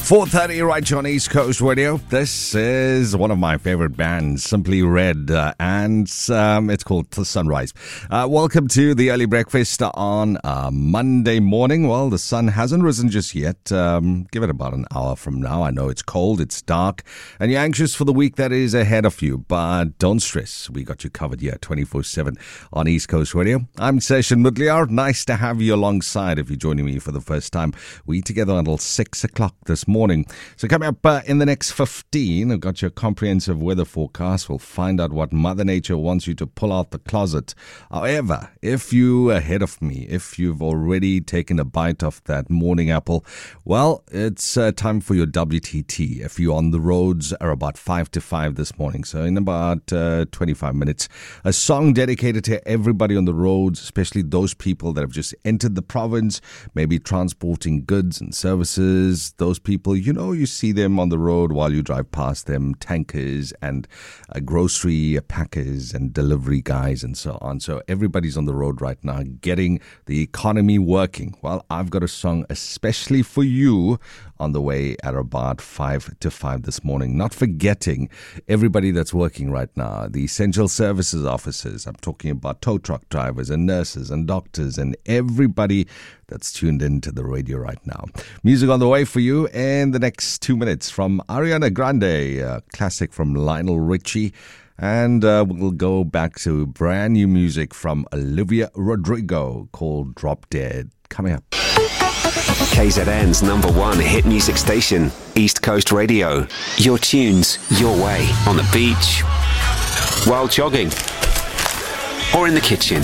4:30 right on East Coast Radio. This is one of my favorite bands, Simply Red, and it's called The Sunrise. Welcome to the early breakfast on Monday morning. Well, the sun hasn't risen just yet. Give it about an hour from now. I know it's cold, it's dark, and you're anxious for the week that is ahead of you, but don't stress. We got you covered here 24/7 on East Coast Radio. I'm Session Mudliar. Nice to have you alongside if you're joining me for the first time. We together until 6 o'clock this morning. So coming up in the next 15, I've got your comprehensive weather forecast. We'll find out what Mother Nature wants you to pull out the closet. However, if you're ahead of me, if you've already taken a bite of that morning apple, well, it's time for your WTT. If you're on the roads, are about 5 to 5 this morning. So in about 25 minutes, a song dedicated to everybody on the roads, especially those people that have just entered the province, maybe transporting goods and services. Those people, you know, you see them on the road while you drive past them, tankers and grocery packers and delivery guys and so on. So everybody's on the road right now getting the economy working. Well, I've got a song especially for you on the way at about 5 to 5 this morning. Not forgetting everybody that's working right now, the essential services officers. I'm talking about tow truck drivers and nurses and doctors and everybody that's tuned into the radio right now. Music on the way for you in the next 2 minutes from Ariana Grande, a classic from Lionel Richie. And we'll go back to brand new music from Olivia Rodrigo called Drop Dead. Coming up. KZN's number one hit music station, East Coast Radio. Your tunes, your way, on the beach, while jogging, or in the kitchen.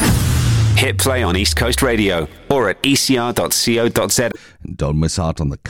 Hit play on East Coast Radio or at ecr.co.za. Don't miss out on the